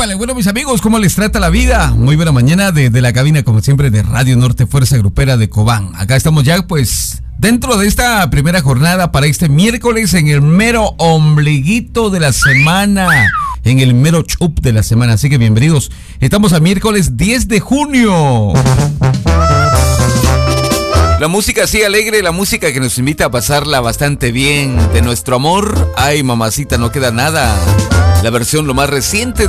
Épale, bueno, mis amigos, ¿cómo les trata la vida? Muy buena mañana desde la cabina, como siempre, de Radio Norte, Fuerza Grupera de Cobán. Acá estamos ya, pues, dentro de esta primera jornada para este miércoles, en el mero ombliguito de la semana, en el mero chup de la semana. Así que bienvenidos. Estamos a miércoles 10 de junio. La música así alegre, la música que nos invita a pasarla bastante bien. De nuestro amor, ay mamacita, no queda nada. La versión lo más reciente